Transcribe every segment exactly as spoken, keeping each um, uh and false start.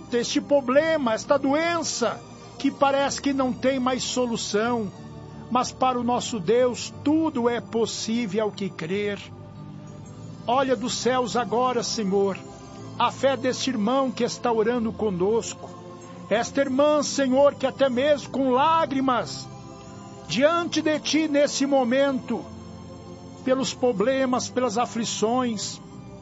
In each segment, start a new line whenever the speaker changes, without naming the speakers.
luta, este problema, esta doença, que parece que não tem mais solução. Mas para o nosso Deus tudo é possível ao que crer. Olha dos céus agora, Senhor, a fé deste irmão que está orando conosco. Esta irmã, Senhor, que até mesmo com lágrimas, diante de Ti nesse momento, pelos problemas, pelas aflições,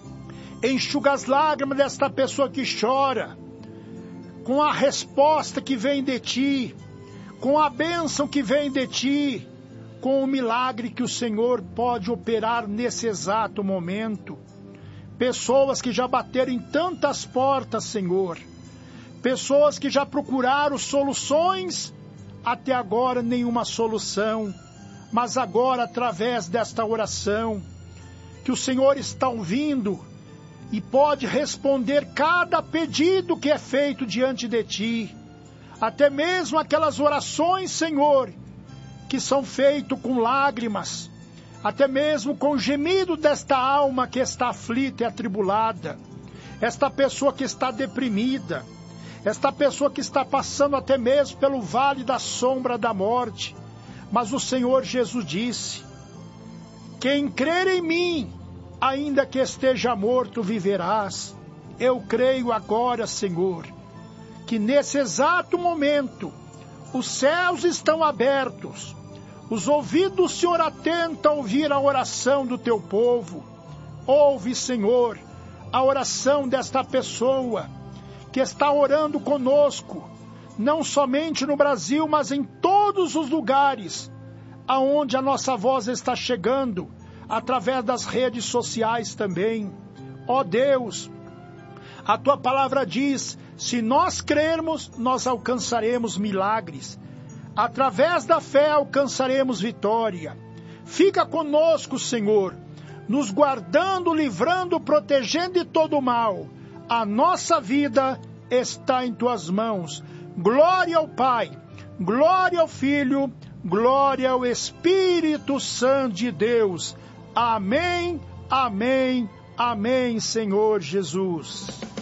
enxuga as lágrimas desta pessoa que chora, com a resposta que vem de Ti, com a bênção que vem de Ti, com o milagre que o Senhor pode operar nesse exato momento. Pessoas que já bateram em tantas portas, Senhor, pessoas que já procuraram soluções, até agora nenhuma solução, mas agora através desta oração, que o Senhor está ouvindo e pode responder cada pedido que é feito diante de Ti, até mesmo aquelas orações, Senhor, que são feitas com lágrimas, até mesmo com o gemido desta alma que está aflita e atribulada, esta pessoa que está deprimida, esta pessoa que está passando até mesmo pelo vale da sombra da morte. Mas o Senhor Jesus disse: quem crer em mim, ainda que esteja morto, viverás. Eu creio agora, Senhor, que nesse exato momento, os céus estão abertos, os ouvidos do Senhor atentos a ouvir a oração do Teu povo. Ouve, Senhor, a oração desta pessoa que está orando conosco, não somente no Brasil, mas em todos os lugares aonde a nossa voz está chegando, através das redes sociais também. Ó Deus, a Tua palavra diz: se nós crermos, nós alcançaremos milagres. Através da fé alcançaremos vitória. Fica conosco, Senhor, nos guardando, livrando, protegendo de todo mal. A nossa vida está em Tuas mãos. Glória ao Pai, glória ao Filho, glória ao Espírito Santo de Deus. Amém, amém, amém, Senhor Jesus.